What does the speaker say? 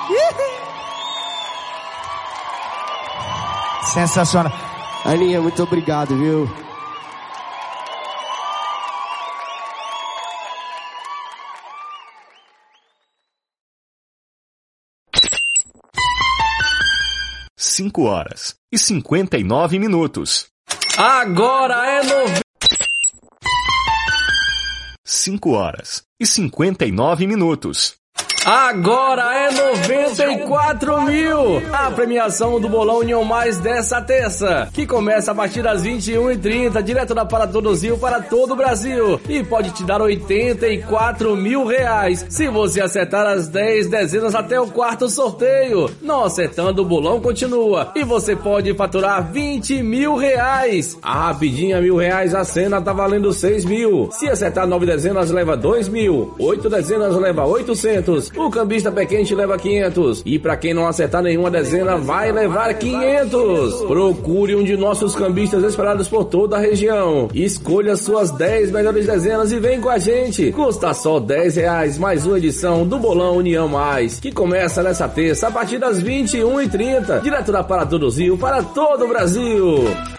Sensacional. Aninha, muito obrigado, viu? Cinco horas e 59 minutos. Agora é 5 horas e 59 minutos. Agora é 94 mil! A premiação do Bolão União Mais dessa terça, que começa a partir das 21h30, direto da Para Todos Rio para todo o Brasil. E pode te dar 84 mil reais, se você acertar as 10 dezenas até o quarto sorteio. Não acertando, o bolão continua. E você pode faturar 20 mil reais. A rapidinha R$1.000, a cena tá valendo 6 mil. Se acertar 9 dezenas, leva 2 mil. 8 dezenas, leva 800. O cambista pé quente leva 500. E pra quem não acertar nenhuma dezena, vai levar 500. Procure um de nossos cambistas espalhados por toda a região. Escolha suas 10 melhores dezenas e vem com a gente. Custa só R$10 mais uma edição do Bolão União Mais, que começa nessa terça a partir das 21h30, direto da Para Todos Rio para todo o Brasil.